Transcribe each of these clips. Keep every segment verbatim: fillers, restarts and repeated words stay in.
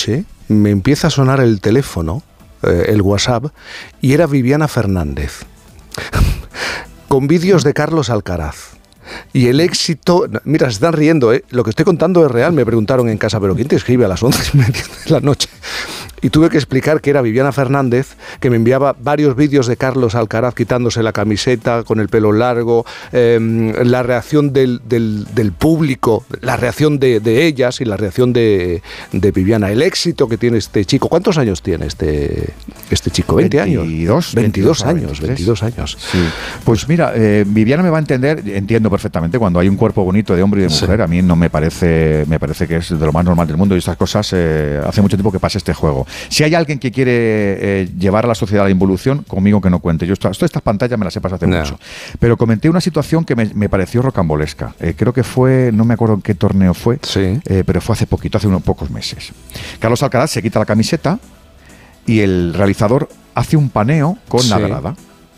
noche me empieza a sonar el teléfono, eh, el WhatsApp, y era Viviana Fernández, con vídeos de Carlos Alcaraz. Y el éxito... Mira, se están riendo, ¿eh? Lo que estoy contando es real. Me preguntaron en casa, ¿pero quién te escribe a las once y media de la noche? Y tuve que explicar que era Viviana Fernández, que me enviaba varios vídeos de Carlos Alcaraz quitándose la camiseta, con el pelo largo, eh, la reacción del, del, del público, la reacción de, de ellas y la reacción de, de Viviana. El éxito que tiene este chico. ¿Cuántos años tiene este, este chico? ¿veinte años? veintidós, veintidós años, veintidós años. Sí. Pues mira, eh, Viviana me va a entender, entiendo perfectamente, cuando hay un cuerpo bonito de hombre y de mujer, sí. A mí no me parece, me parece que es de lo más normal del mundo y estas cosas, eh, hace mucho tiempo que pasa este juego. Si hay alguien que quiere eh, llevar a la sociedad a la involución, conmigo que no cuente. Yo todas estas pantallas me las he pasado hace no. mucho. Pero comenté una situación que me, me pareció rocambolesca. Eh, creo que fue, no me acuerdo en qué torneo fue, sí. eh, pero fue hace poquito, hace unos pocos meses. Carlos Alcaraz se quita la camiseta y el realizador hace un paneo con sí. la grada.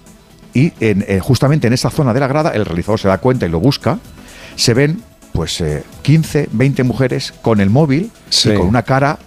Y en, eh, justamente en esa zona de la grada, el realizador se da cuenta y lo busca, se ven pues eh, quince, veinte mujeres con el móvil sí. y con una cara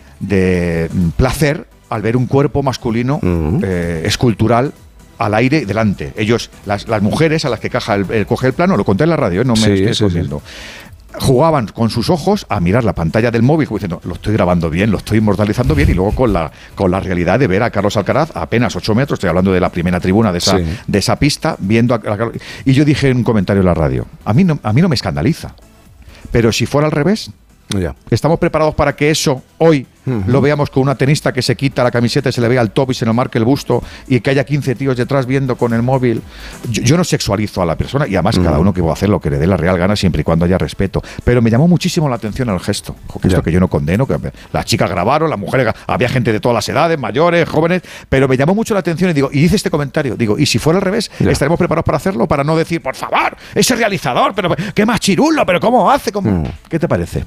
de placer al ver un cuerpo masculino uh-huh. eh, escultural al aire y delante. Ellos, las, las mujeres a las que caja el, el, coge el plano, lo conté en la radio, ¿eh? no me sí, estoy escondiendo. Sí, sí. Jugaban con sus ojos a mirar la pantalla del móvil diciendo, lo estoy grabando bien, lo estoy inmortalizando bien, y luego con la, con la realidad de ver a Carlos Alcaraz a apenas ocho metros, estoy hablando de la primera tribuna de esa, sí. de esa pista, viendo a, a Carlos. Y yo dije en un comentario en la radio, a mí no, a mí no me escandaliza, pero si fuera al revés, ya. ¿Estamos preparados para que eso hoy uh-huh. lo veamos con una tenista que se quita la camiseta y se le vea el top y se le marque el busto y que haya quince tíos detrás viendo con el móvil? Yo, yo no sexualizo a la persona y además uh-huh. cada uno que va a hacer lo que le dé la real gana siempre y cuando haya respeto. Pero me llamó muchísimo la atención el gesto. Que esto que yo no condeno, que las chicas grabaron, las mujeres, había gente de todas las edades, mayores, jóvenes, pero me llamó mucho la atención y digo, y hice este comentario, digo, ¿y si fuera al revés? Ya. ¿Estaremos preparados para hacerlo? Para no decir, por favor, ese realizador, pero qué más chirulo, pero ¿cómo hace? ¿Cómo? Uh-huh. ¿Qué te parece?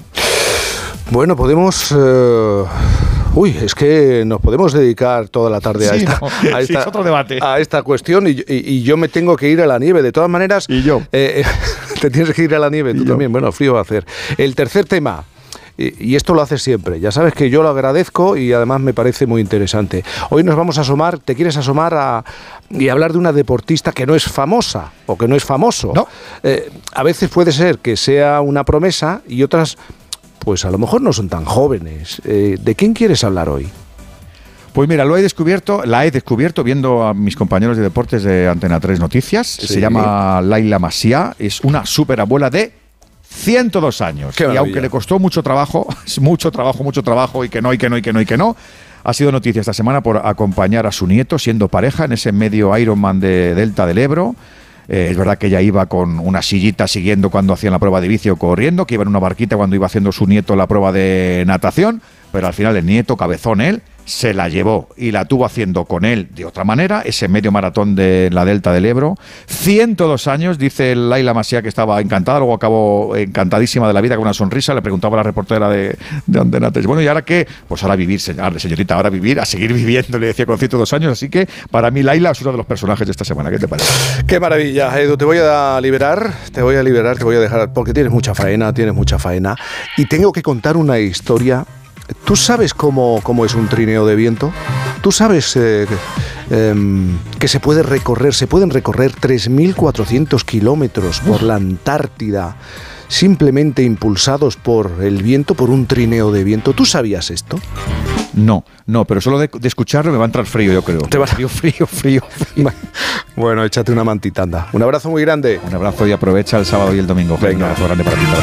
Bueno, podemos... Uh, uy, es que nos podemos dedicar toda la tarde a, sí, esta, no, a, esta, sí, es otro debate. a esta cuestión y, y, y yo me tengo que ir a la nieve. De todas maneras... Y yo. Eh, te tienes que ir a la nieve, tú también. Bueno, frío va a hacer. El tercer tema... Y esto lo haces siempre. Ya sabes que yo lo agradezco y además me parece muy interesante. Hoy nos vamos a asomar, te quieres asomar a, y hablar de una deportista que no es famosa o que no es famoso. No. Eh, a veces puede ser que sea una promesa y otras, pues a lo mejor no son tan jóvenes. Eh, ¿De quién quieres hablar hoy? Pues mira, lo he descubierto, la he descubierto viendo a mis compañeros de deportes de Antena tres Noticias. Sí. Se llama Laila Masia, es una superabuela de ciento dos años. Y aunque le costó mucho trabajo, mucho trabajo, mucho trabajo, y que no, y que no, y que no, y que no, ha sido noticia esta semana por acompañar a su nieto, siendo pareja, en ese medio Ironman de Delta del Ebro. Eh, es verdad que ella iba con una sillita siguiendo cuando hacían la prueba de bici o corriendo, que iba en una barquita cuando iba haciendo su nieto la prueba de natación, pero al final el nieto, cabezón él, se la llevó y la tuvo haciendo con él de otra manera, ese medio maratón de la Delta del Ebro. ciento dos años, dice Laila Masia que estaba encantada, luego acabó encantadísima de la vida con una sonrisa, le preguntaba a la reportera de, de Antena tres, bueno, ¿y ahora qué? Pues ahora vivir, señorita, ahora vivir, a seguir viviendo, le decía con ciento dos años, así que para mí Laila es uno de los personajes de esta semana. ¿Qué te parece? Qué maravilla, Edu, te voy a liberar, te voy a liberar, te voy a dejar, porque tienes mucha faena, tienes mucha faena, y tengo que contar una historia. ¿Tú sabes cómo, cómo es un trineo de viento? ¿Tú sabes eh, eh, que se puede recorrer, se pueden recorrer tres mil cuatrocientos kilómetros por la Antártida simplemente impulsados por el viento, por un trineo de viento? ¿Tú sabías esto? No, no, pero solo de, de escucharlo me va a entrar frío, yo creo. Te va frío, frío, frío, frío. Bueno, échate una mantita, anda. Un abrazo muy grande. Un abrazo y aprovecha el sábado y el domingo. Venga, un abrazo grande para ti.